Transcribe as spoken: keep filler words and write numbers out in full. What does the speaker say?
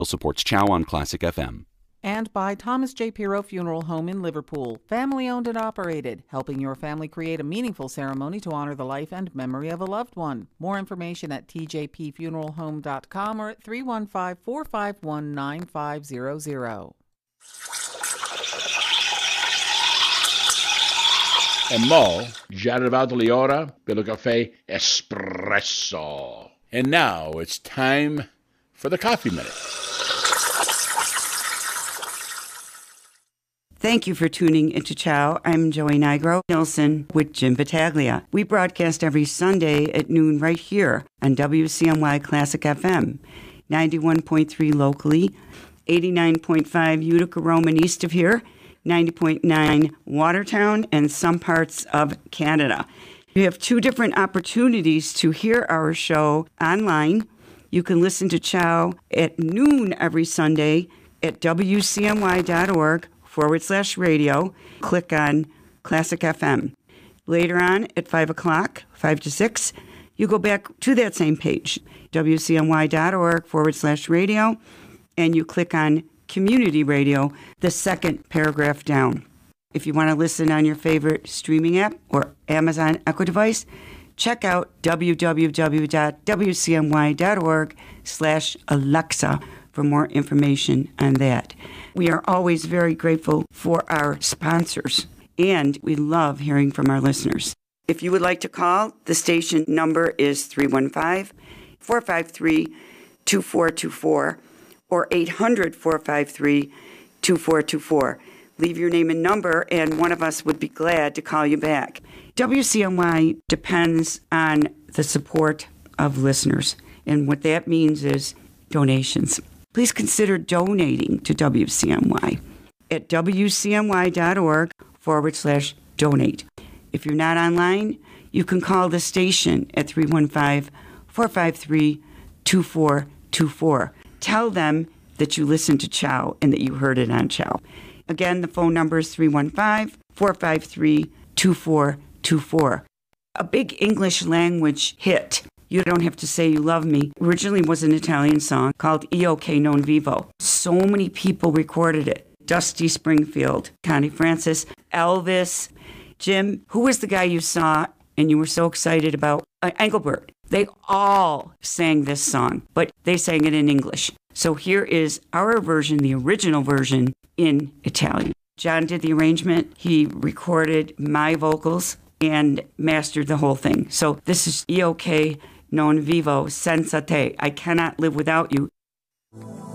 Supports Chow on Classic F M. And by Thomas J. Pirro Funeral Home in Liverpool, family-owned and operated, helping your family create a meaningful ceremony to honor the life and memory of a loved one. More information at t j p funeral home dot com or at three one five, four five one, nine five zero zero. E mo, già arrivato l'ora per il caffè espresso. And now it's time for the Coffee Minute. Thank you for tuning into Chow. I'm Joey Nigro Nilsson with Jim Battaglia. We broadcast every Sunday at noon right here on W C M Y Classic F M, ninety-one point three locally, eighty-nine point five Utica Roman east of here, ninety point nine Watertown, and some parts of Canada. You have two different opportunities to hear our show online. You can listen to Chow at noon every Sunday at W C M Y dot org forward slash radio. Click on Classic F M. Later on at five o'clock, five to six, you go back to that same page, W C M Y dot org forward slash radio, and you click on Community Radio, the second paragraph down. If you want to listen on your favorite streaming app or Amazon Echo device, check out w w w dot w c m y dot org slash Alexa for more information on that. We are always very grateful for our sponsors, and we love hearing from our listeners. If you would like to call, the station number is three one five, four five three, two four two four or eight hundred, four five three, two four two four. Leave your name and number, and one of us would be glad to call you back. W C M Y depends on the support of listeners, and what that means is donations. Please consider donating to W C M Y at w c m y dot org forward slash donate. If you're not online, you can call the station at three one five, four five three, two four two four. Tell them that you listened to Chow and that you heard it on Chow. Again, the phone number is three one five, four five three, two four two four. A big English language hit, You Don't Have to Say You Love Me, originally was an Italian song called Io Che Non Vivo. So many people recorded it. Dusty Springfield, Connie Francis, Elvis. Jim, who was the guy you saw and you were so excited about? Uh, Engelbert. They all sang this song, but they sang it in English. So here is our version, the original version, in Italian. John did the arrangement. He recorded my vocals and mastered the whole thing. So this is Io Che Non Vivo Senza Te. I Cannot Live Without You.